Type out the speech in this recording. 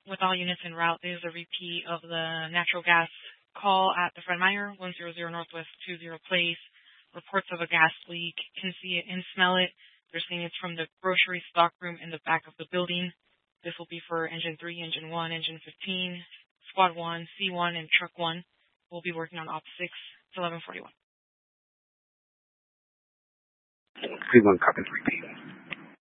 with all units en route. This is a repeat of the natural gas call at the Fred Meyer, 100 Northwest 20 Place. Reports of a gas leak. Can see it and smell it. They're saying it's from the grocery stockroom in the back of the building. This will be for Engine 3, Engine 1, Engine 15, Squad 1, C1, and Truck 1. We'll be working on Op 6. It's 11:41. C1, copy 3P.